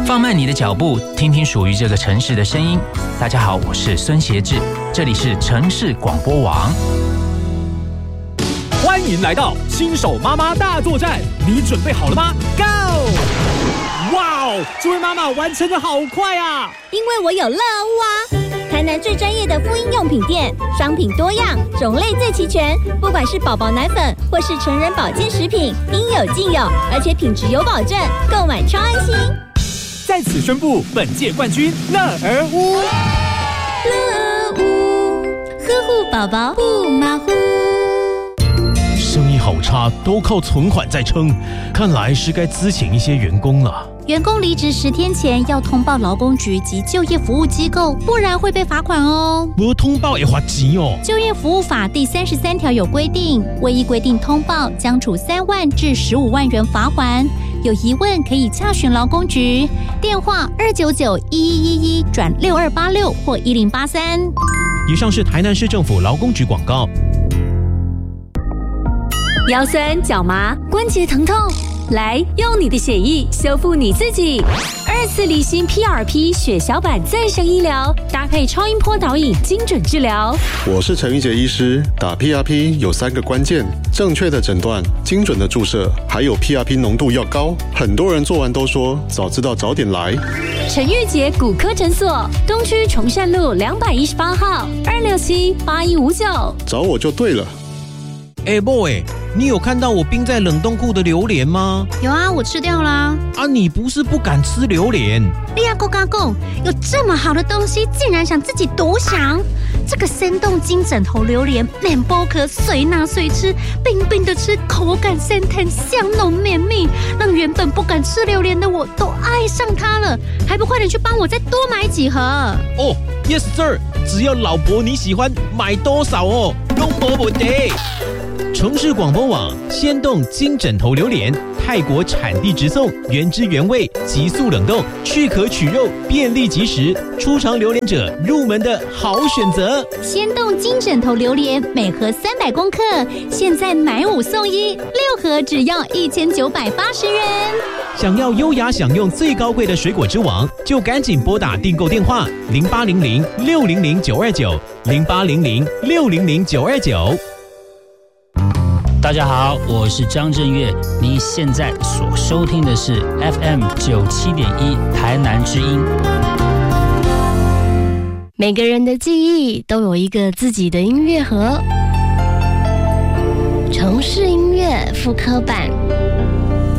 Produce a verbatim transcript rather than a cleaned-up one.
放慢你的脚步，听听属于这个城市的声音。大家好，我是孙协志，这里是城市广播网。 欢迎来到新手妈妈大作战，你准备好了吗 ？Go！ 哇哦，这位妈妈完成的好快啊！ 因为我有乐屋啊，台南最专业的妇婴用品店，商品多样，种类最齐全。不管是宝宝奶粉或是成人保健食品，应有尽有，而且品质有保证，购买超安心。 在此宣布本届冠军乐儿屋。 乐屋呵护宝宝不马虎。 生意好差，都靠存款在撑，看来是该资遣一些员工了。 员工离职十天前要通报劳工局及就业服务机构，不然会被罚款哦。 没通报也罚钱哦。 就业服务法第三十三条有规定，未依规定通报，将处三万至十五万元罚锾。有疑问可以洽询劳工局，电话二九九一一一一转六二八六或一零八三。 以上是台南市政府劳工局广告。 腰酸脚麻关节疼痛，来用你的血液修复你自己。二次离心 P R P 血小板再生医疗，搭配超音波导引精准治疗。 我是陈玉杰医师，打 P R P 有三个关键：正确的诊断、精准的注射，还有 P R P 浓度要高。很多人做完都说早知道早点来。 陈玉杰骨科诊所，东区崇善路两百一十八号，二六七八一五九， 找我就对了。 哎、欸、boy， 你有看到我冰在冷冻库的榴莲吗？ 有啊，我吃掉啦。 啊，你不是不敢吃榴莲？ 利亚够嘎够，有这么好的东西，竟然想自己独享？这个生动金枕头榴莲，面包壳随拿随吃，冰冰的吃，口感鲜甜，香浓绵密，让原本不敢吃榴莲的我都爱上它了。还不快点去帮我再多买几盒？ 哦 ，Yes sir， 只要老婆你喜欢，买多少哦，都没问题。城市广播网鲜冻金枕头榴莲，泰国产地直送，原汁原味，急速冷冻，去壳取肉，便利即食，初尝榴莲者入门的好选择。 鲜冻金枕头榴莲每盒三百公克，现在买五送一，六盒只要一千九百八十元。 想要优雅享用最高贵的水果之王，就赶紧拨打订购电话零八零零六零零九二九零八零零六零零九二九。 大家好，我是张震岳，你现在所收听的是 F M 九七点一台南之音。 每个人的记忆都有一个自己的音乐盒，城市音乐复刻版。